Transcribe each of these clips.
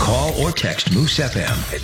Call or text Moose FM at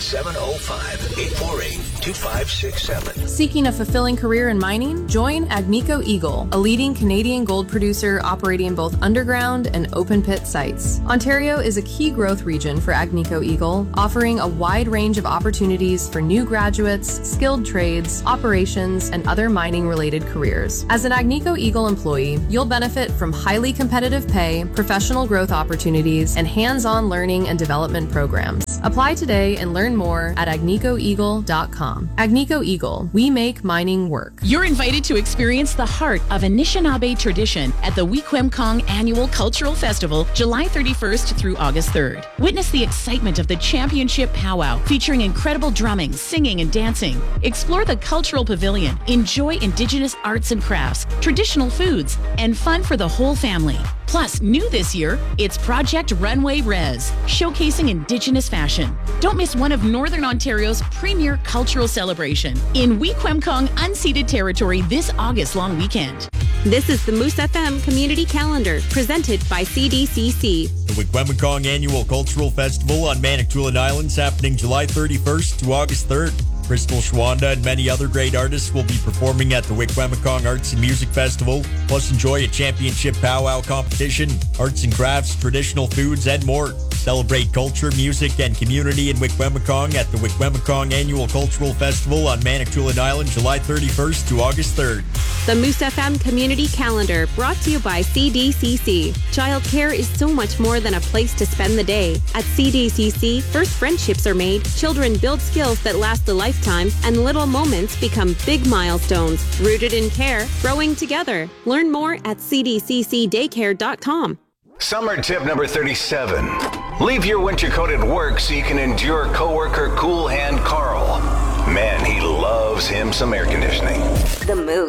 705-848-2567. Seeking a fulfilling career in mining? Join Agnico Eagle, a leading Canadian gold producer operating both underground and open pit sites. Ontario is a key growth region for Agnico Eagle, offering a wide range of opportunities for new graduates, skilled trades, operations, and other mining-related careers. As an Agnico Eagle employee, you'll benefit from highly competitive pay, professional growth opportunities, and hands-on learning and development programs. Apply today and learn more at agnicoeagle.com. Agnico Eagle, we make mining work. You're invited to experience the heart of Anishinaabe tradition at the Weequemkong Annual Cultural Festival, July 31st through August 3rd. Witness the excitement of the Championship Powwow, featuring incredible drumming, singing, and dancing. Explore the cultural pavilion, enjoy Indigenous arts and crafts, traditional foods, and fun for the whole family. Plus, new this year, it's Project Runway Res, showcasing Indigenous fashion. Don't miss one of Northern Ontario's premier cultural celebration in Weequemkong unceded territory this August long weekend. This is the Moose FM Community Calendar, presented by CDCC. The Weequemkong Annual Cultural Festival on Manitoulin Islands happening July 31st to August 3rd. Crystal Schwanda and many other great artists will be performing at the Weequemkong Arts and Music Festival. Plus, enjoy a championship powwow competition, arts and crafts, traditional foods, and more. Celebrate culture, music, and community in Weequemkong at the Weequemkong Annual Cultural Festival on Manitoulin Island, July 31st to August 3rd. The Moose FM Community Calendar, brought to you by CDCC. Childcare is so much more than a place to spend the day. At CDCC, first friendships are made, children build skills that last a lifetime, and little moments become big milestones. Rooted in care, growing together. Learn more at cdccdaycare.com. Summer tip number 37. Leave your winter coat at work so you can endure coworker Cool Hand Carl. Man, he loves him some air conditioning. The Moose.